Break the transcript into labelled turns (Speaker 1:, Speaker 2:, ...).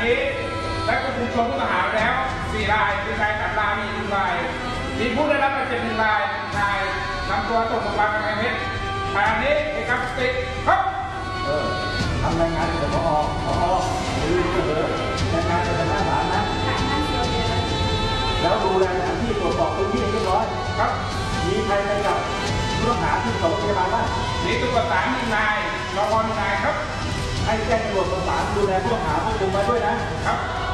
Speaker 1: นี้ได้ควบคุมตัวผู้ต้องหาแล้ว4 รายมีนายตัดลามี1 รายมีผู้ได้รับบาดเจ็บ1 รายนายนำตัวส่งโรงพยาบาลกำแพงเพชรขณะนี้เอกสติครับ
Speaker 2: ทำรายงานกับผอหรือรายงานกับทางศาลนะแล้วดูแลสถานที่ตรวจสอบพื้นที่เรียบร้อย
Speaker 1: ครับ
Speaker 2: มีใครไปกับผู้ต้องหาที่ส่งโรงพยาบาลบ้าง
Speaker 1: มีตำรวจศาล1 นายรปภ1 นายครับ
Speaker 2: ให้แจ้งตำรวจประสานดูแลผู้ต้องหาควบคุมไว้ด้วยนะครับ